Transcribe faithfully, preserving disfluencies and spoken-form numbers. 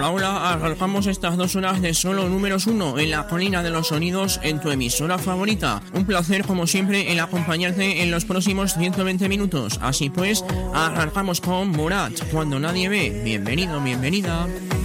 Hola, hola, arrancamos estas dos horas de solo números uno en la colina de los sonidos en tu emisora favorita. Un placer, como siempre, el acompañarte en los próximos ciento veinte minutos. Así pues, arrancamos con Morat, Cuando nadie ve. Bienvenido, bienvenida.